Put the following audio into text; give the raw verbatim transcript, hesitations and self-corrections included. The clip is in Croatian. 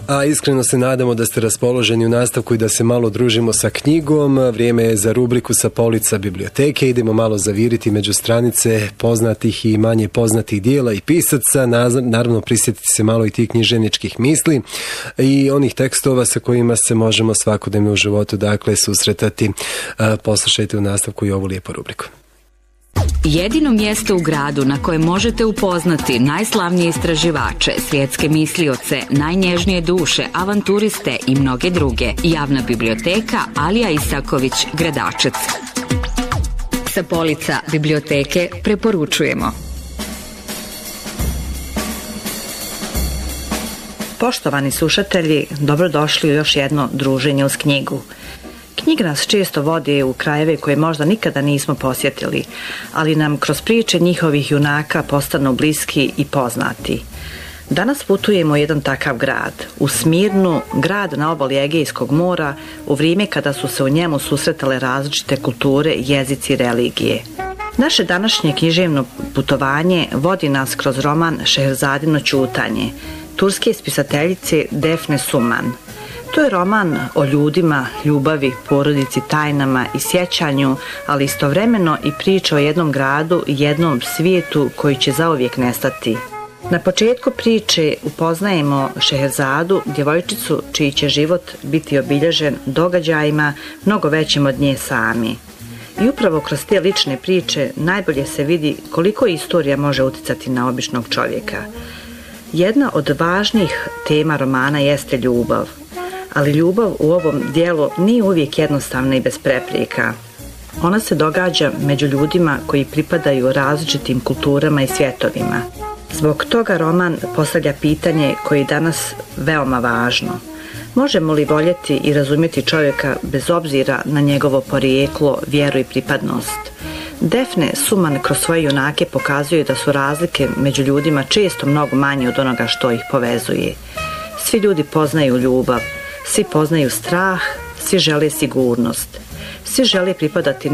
A iskreno se nadamo da ste raspoloženi u nastavku i da se malo družimo sa knjigom. Vrijeme je za rubriku Sa polica biblioteke. Idemo malo zaviriti među stranice poznatih i manje poznatih dijela i pisaca. Naravno, prisjetiti se malo i tih književničkih misli i onih tekstova sa kojima se možemo svakodnevno u životu dakle susretati. Poslušajte u nastavku i ovu lijepu rubriku. Jedino mjesto u gradu na kojem možete upoznati najslavnije istraživače, svjetske mislioce, najnježnije duše, avanturiste i mnoge druge. Javna biblioteka Alija Isaković, Gradačec. Sa polica biblioteke preporučujemo. Poštovani slušatelji, dobrodošli u još jedno druženje uz knjigu. Knjiga nas često vodi u krajeve koje možda nikada nismo posjetili, ali nam kroz priče njihovih junaka postanu bliski i poznati. Danas putujemo u jedan takav grad, u Smirnu, grad na obali Egejskog mora, u vrijeme kada su se u njemu susretale različite kulture, jezici i religije. Naše današnje književno putovanje vodi nas kroz roman Šehrazadino ćutanje, turske spisateljice Defne Suman. To je roman o ljudima, ljubavi, porodici, tajnama i sjećanju, ali istovremeno i priča o jednom gradu i jednom svijetu koji će zauvijek nestati. Na početku priče upoznajemo Šehrazadu, djevojčicu čiji će život biti obilježen događajima mnogo većim od nje sami. I upravo kroz te lične priče najbolje se vidi koliko istorija može uticati na običnog čovjeka. Jedna od važnih tema romana jeste ljubav. Ali ljubav u ovom dijelu nije uvijek jednostavna i bez prepreka. Ona se događa među ljudima koji pripadaju različitim kulturama i svjetovima. Zbog toga roman postavlja pitanje koje je danas veoma važno. Možemo li voljeti i razumjeti čovjeka bez obzira na njegovo porijeklo, vjeru i pripadnost? Defne Suman kroz svoje junake pokazuje da su razlike među ljudima često mnogo manje od onoga što ih povezuje. Svi ljudi poznaju ljubav, svi poznaju strah, svi žele sigurnost, svi žele pripadati